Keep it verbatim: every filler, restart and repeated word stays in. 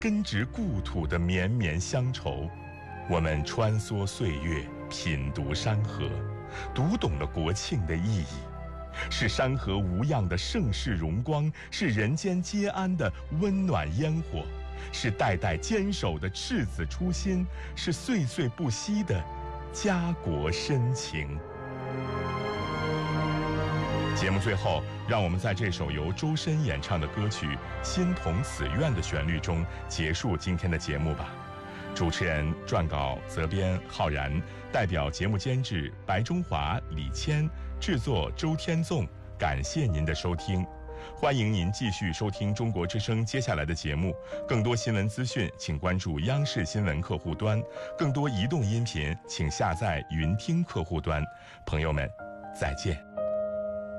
根植故土的绵绵乡愁。我们穿梭岁月，品读山河，读懂了国庆的意义。是山河无恙的盛世荣光，是人间皆安的温暖烟火，是代代坚守的赤子初心，是岁岁不息的家国深情。节目最后，让我们在这首由周深演唱的歌曲《心同此愿》的旋律中结束今天的节目吧。主持人、撰稿、责编浩然，代表节目监制白中华、李谦，制作周天纵。感谢您的收听，欢迎您继续收听中国之声接下来的节目。更多新闻资讯，请关注央视新闻客户端；更多移动音频，请下载云听客户端。朋友们，再见。